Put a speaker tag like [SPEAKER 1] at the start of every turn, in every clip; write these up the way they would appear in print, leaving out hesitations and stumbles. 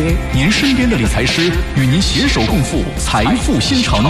[SPEAKER 1] 您身边的理财师与您携手共赴财富新城。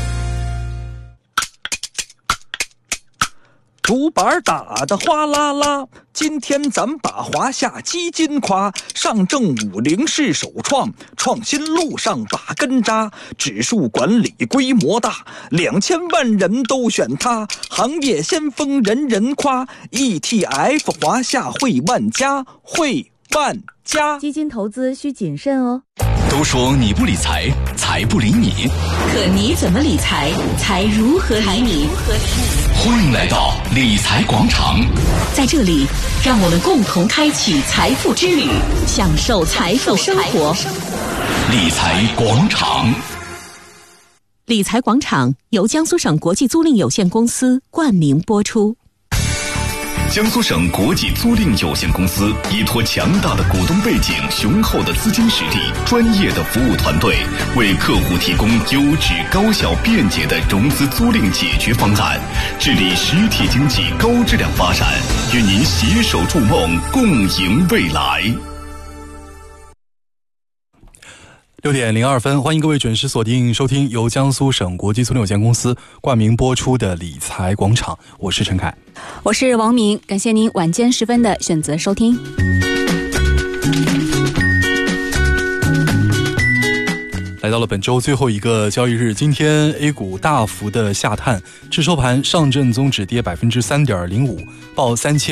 [SPEAKER 2] 竹板打得哗啦啦，今天咱把华夏基金夸，上证50是首创，创新路上把根扎，指数管理规模大，2000万人都选它，行业先锋人人夸， ETF 华夏会万家，会万家。
[SPEAKER 3] 基金投资需谨慎哦。
[SPEAKER 1] 都说你不理财，财不理你，
[SPEAKER 4] 可你怎么理财，财如何理你？
[SPEAKER 1] 欢迎来到理财广场，
[SPEAKER 4] 在这里，让我们共同开启财富之旅，享受财富生活。
[SPEAKER 1] 理财广场。
[SPEAKER 4] 理财广场由江苏省国际租赁有限公司冠名播出。
[SPEAKER 1] 江苏省国际租赁有限公司依托强大的股东背景、雄厚的资金实力、专业的服务团队，为客户提供优质、高效、便捷的融资租赁解决方案，致力实体经济高质量发展，与您携手筑梦，共赢未来。
[SPEAKER 5] 6点02分，欢迎各位准时锁定收听由江苏省国际租赁有限公司冠名播出的理财广场，我是陈凯，
[SPEAKER 3] 我是王明，感谢您晚间时分的选择收听。
[SPEAKER 5] 来到了本周最后一个交易日，今天 A 股大幅的下探，至收盘上证综指跌 3.05%， 报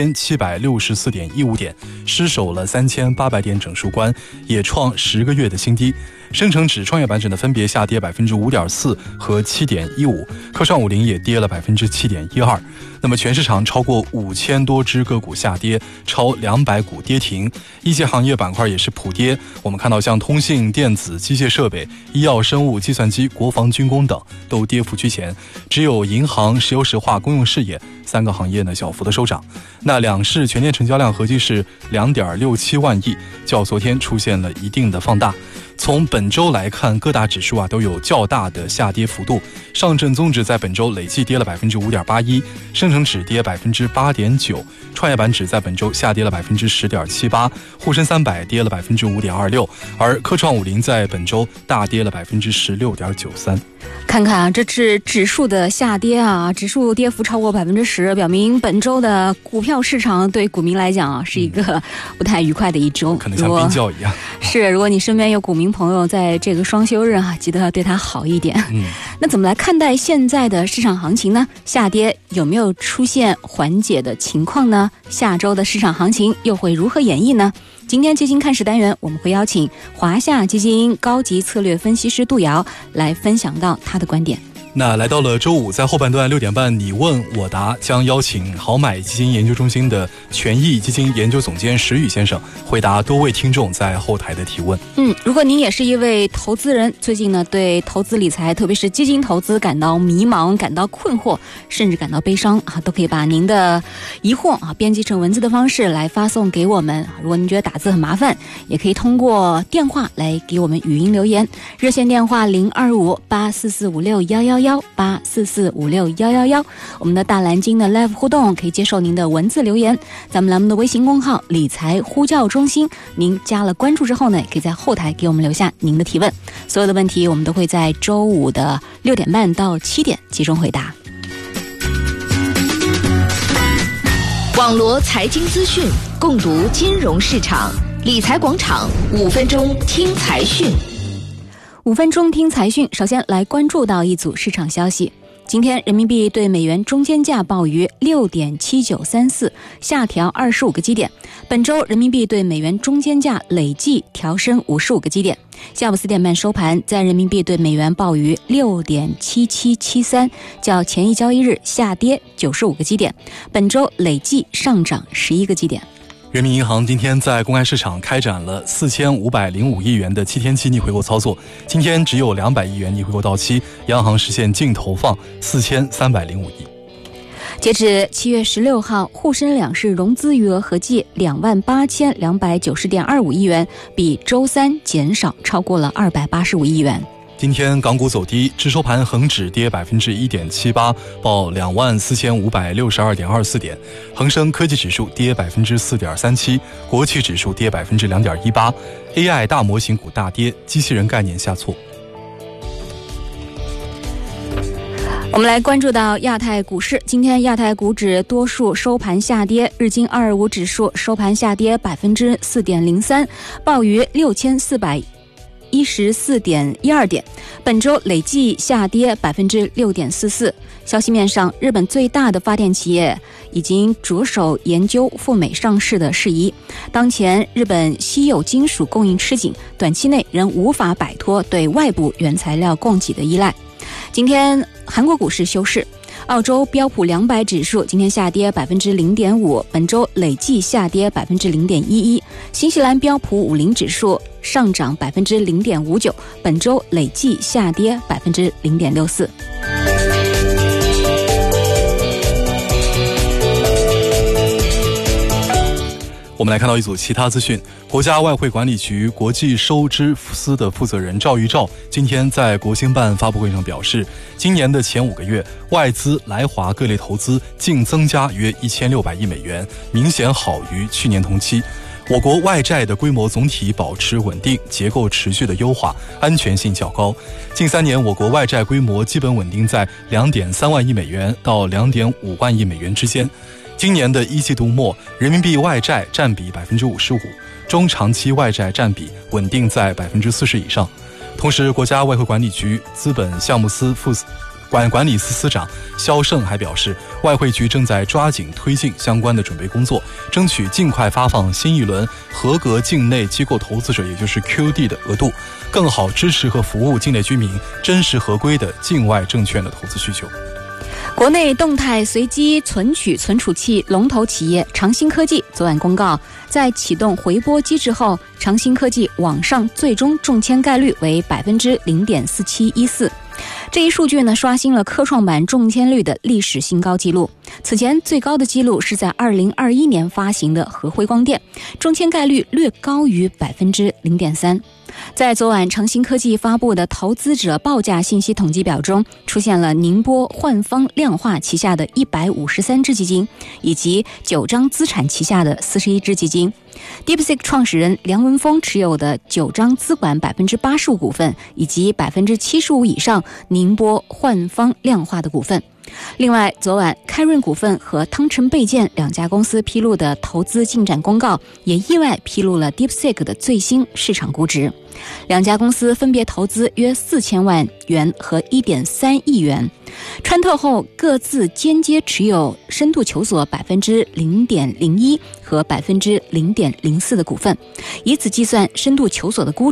[SPEAKER 5] 3764.15 点，失守了3800点整数关，也创10个月的新低。深成指、创业板指呢分别下跌 5.4% 和 7.15%， 科创50也跌了 7.12%。那么全市场超过5000多只个股下跌，超200股跌停，一些行业板块也是普跌。我们看到像通信、电子、机械设备、医药、生物、计算机、国防军工等都跌幅居前，只有银行、石油石化、公用事业3个行业呢小幅的收涨。那两市全天成交量合计是 2.67 万亿，较昨天出现了一定的放大。从本周来看，各大指数都有较大的下跌幅度。上证综指在本周累计跌了 5.81%， 深成指跌 8.9%， 创业板指在本周下跌了 10.78%， 沪深300跌了 5.26%， 而科创50在本周大跌了 16.93%。
[SPEAKER 3] 看看这是指数的下跌啊，指数跌幅超过 10%， 表明本周的股票市场对股民来讲是一个不太愉快的一周，
[SPEAKER 5] 可能像冰窖一样。
[SPEAKER 3] 是，如果你身边有股民朋友在这个双休日记得对他好一点。那怎么来看待现在的市场行情呢？下跌有没有出现缓解的情况呢？下周的市场行情又会如何演绎呢？今天基金看市单元，我们会邀请华夏基金高级策略分析师杜瑶来分享到他的观点。
[SPEAKER 5] 那来到了周五，在后半段6点半你问我答，将邀请好买基金研究中心的权益基金研究总监石宇先生回答多位听众在后台的提问。
[SPEAKER 3] 如果您也是一位投资人，最近呢对投资理财，特别是基金投资感到迷茫、感到困惑，甚至感到悲伤都可以把您的疑惑编辑成文字的方式来发送给我们。如果您觉得打字很麻烦，也可以通过电话来给我们语音留言，热线电话025-8445611 8445611，我们的大蓝鲸的 live 互动可以接受您的文字留言。咱们栏目的微信公号理财呼叫中心，您加了关注之后呢，也可以在后台给我们留下您的提问，所有的问题我们都会在周五的6点半到7点集中回答。
[SPEAKER 4] 网罗财经资讯，共读金融市场，理财广场5分钟听财讯。
[SPEAKER 3] 5分钟听财讯，首先来关注到一组市场消息。今天人民币对美元中间价报于 6.7934， 下调25个基点。本周人民币对美元中间价累计调升55个基点。下午4点半收盘，在人民币对美元报于 6.7773， 较前一交易日下跌95个基点。本周累计上涨11个基点。
[SPEAKER 5] 人民银行今天在公开市场开展了4505亿元的7天期逆回购操作，今天只有200亿元逆回购到期，央行实现净投放4305亿。
[SPEAKER 3] 截至7月16号，沪深两市融资余额合计28290.25亿元，比周三减少超过了285亿元。
[SPEAKER 5] 今天港股走低，至收盘恒指跌1.78%，报24,562.24点；恒生科技指数跌4.37%，国企指数跌2.18%。AI 大模型股大跌，机器人概念下挫。
[SPEAKER 3] 我们来关注到亚太股市，今天亚太股指多数收盘下跌，日经225指数收盘下跌4.03%，报于6414.12点，本周累计下跌6.44%。消息面上，日本最大的发电企业已经着手研究赴美上市的事宜。当前日本稀有金属供应吃紧，短期内仍无法摆脱对外部原材料供给的依赖。今天韩国股市休市，澳洲标普200指数今天下跌0.5%，本周累计下跌0.11%。新西兰标普50指数上涨0.59%，本周累计下跌0.64%。
[SPEAKER 5] 我们来看到一组其他资讯。国家外汇管理局国际收支司的负责人赵玉照今天在国新办发布会上表示，今年的前5个月，外资来华各类投资净增加约1600亿美元，明显好于去年同期。我国外债的规模总体保持稳定，结构持续的优化，安全性较高。近3年，我国外债规模基本稳定在2.3万亿美元到2.5万亿美元之间。今年的1季度末，人民币外债占比55%，中长期外债占比稳定在40%以上。同时，国家外汇管理局资本项目司管理司司长肖胜还表示，外汇局正在抓紧推进相关的准备工作，争取尽快发放新一轮合格境内机构投资者，也就是 QD 的额度，更好支持和服务境内居民真实合规的境外证券的投资需求。
[SPEAKER 3] 国内动态随机存取存储器龙头企业长兴科技昨晚公告，在启动回拨机制后，长兴科技网上最终中签概率为0.4714%。这一数据呢，刷新了科创板中签率的历史新高纪录。此前最高的记录是在2021年发行的和辉光电，中签概率略高于0.3%。在昨晚长兴科技发布的投资者报价信息统计表中，出现了宁波焕方量化旗下的153只基金，以及九章资产旗下的41只基金。DeepSeek 创始人梁文峰持有的九章资管85%股份，以及75%以上宁波焕方量化的股份。另外，昨晚开润股份和汤臣倍健2家公司披露的投资进展公告，也意外披露了 DeepSeek 的最新市场估值。2家公司分别投资约4000万元和1.3亿元，穿透后各自间接持有深度求索0.01%和0.04%的股份，以此计算深度求索的估